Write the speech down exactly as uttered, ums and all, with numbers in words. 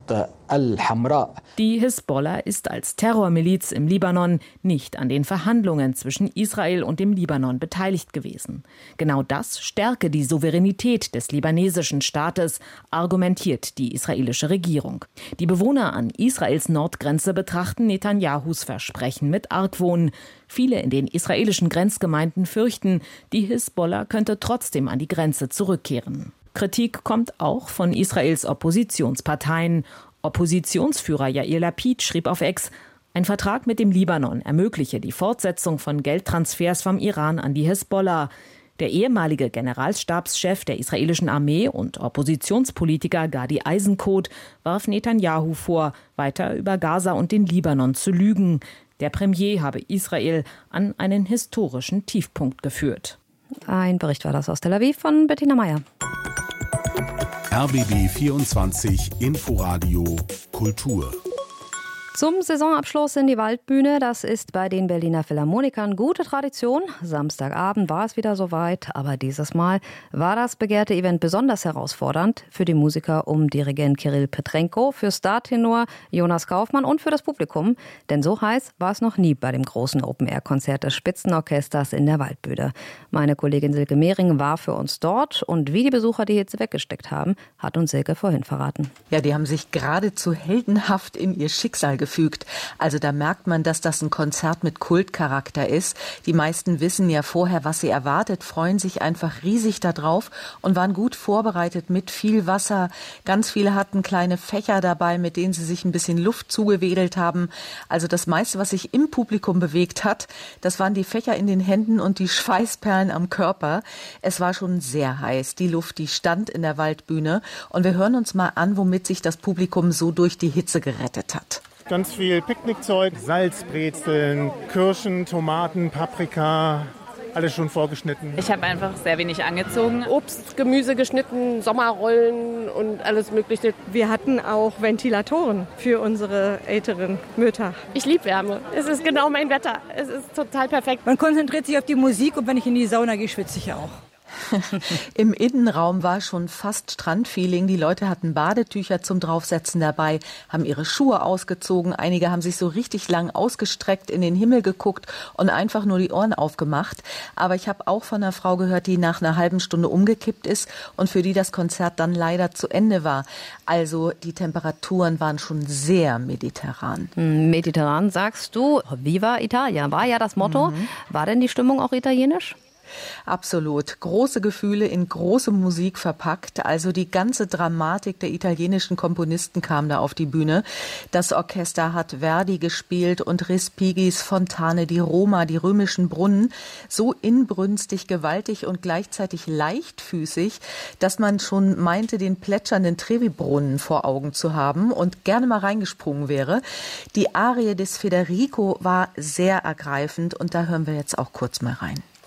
Die Hisbollah ist als Terrormiliz im Libanon nicht an den Verhandlungen zwischen Israel und dem Libanon beteiligt gewesen. Genau das stärke die Souveränität des libanesischen Staates, argumentiert die israelische Regierung. Die Bewohner an Israels Nordgrenze betrachten Netanyahus Versprechen mit Argwohn. Viele in den israelischen Grenzgemeinden fürchten, die Hisbollah könnte trotzdem an die Grenze zurückkehren. Kritik kommt auch von Israels Oppositionsparteien. Oppositionsführer Yair Lapid schrieb auf X, ein Vertrag mit dem Libanon ermögliche die Fortsetzung von Geldtransfers vom Iran an die Hisbollah. Der ehemalige Generalstabschef der israelischen Armee und Oppositionspolitiker Gadi Eisenkot warf Netanyahu vor, weiter über Gaza und den Libanon zu lügen. Der Premier habe Israel an einen historischen Tiefpunkt geführt. Ein Bericht war das aus Tel Aviv von Bettina Meyer. R B B vierundzwanzig Inforadio Kultur. Zum Saisonabschluss in die Waldbühne, das ist bei den Berliner Philharmonikern gute Tradition. Samstagabend war es wieder soweit, aber dieses Mal war das begehrte Event besonders herausfordernd für die Musiker um Dirigent Kirill Petrenko, für Startenor Jonas Kaufmann und für das Publikum. Denn so heiß war es noch nie bei dem großen Open-Air-Konzert des Spitzenorchesters in der Waldbühne. Meine Kollegin Silke Mehring war für uns dort und wie die Besucher die Hitze weggesteckt haben, hat uns Silke vorhin verraten. Ja, die haben sich geradezu heldenhaft in ihr Schicksal gefügt. Also da merkt man, dass das ein Konzert mit Kultcharakter ist. Die meisten wissen ja vorher, was sie erwartet, freuen sich einfach riesig darauf und waren gut vorbereitet mit viel Wasser. Ganz viele hatten kleine Fächer dabei, mit denen sie sich ein bisschen Luft zugewedelt haben. Also das meiste, was sich im Publikum bewegt hat, das waren die Fächer in den Händen und die Schweißperlen am Körper. Es war schon sehr heiß. Die Luft, die stand in der Waldbühne. Und wir hören uns mal an, womit sich das Publikum so durch die Hitze gerettet hat. Ganz viel Picknickzeug, Salzbrezeln, Kirschen, Tomaten, Paprika, alles schon vorgeschnitten. Ich habe einfach sehr wenig angezogen. Obst, Gemüse geschnitten, Sommerrollen und alles Mögliche. Wir hatten auch Ventilatoren für unsere älteren Mütter. Ich liebe Wärme. Es ist genau mein Wetter. Es ist total perfekt. Man konzentriert sich auf die Musik und wenn ich in die Sauna gehe, schwitze ich auch. Im Innenraum war schon fast Strandfeeling. Die Leute hatten Badetücher zum Draufsetzen dabei, haben ihre Schuhe ausgezogen. Einige haben sich so richtig lang ausgestreckt, in den Himmel geguckt und einfach nur die Ohren aufgemacht. Aber ich habe auch von einer Frau gehört, die nach einer halben Stunde umgekippt ist und für die das Konzert dann leider zu Ende war. Also die Temperaturen waren schon sehr mediterran. Mediterran sagst du, Viva Italia, war ja das Motto. Mhm. War denn die Stimmung auch italienisch? Absolut. Große Gefühle in große Musik verpackt. Also die ganze Dramatik der italienischen Komponisten kam da auf die Bühne. Das Orchester hat Verdi gespielt und Respigis, Fontane, die Roma, die römischen Brunnen. So inbrünstig, gewaltig und gleichzeitig leichtfüßig, dass man schon meinte, den plätschernden Trevi-Brunnen vor Augen zu haben und gerne mal reingesprungen wäre. Die Arie des Federico war sehr ergreifend und da hören wir jetzt auch kurz mal rein.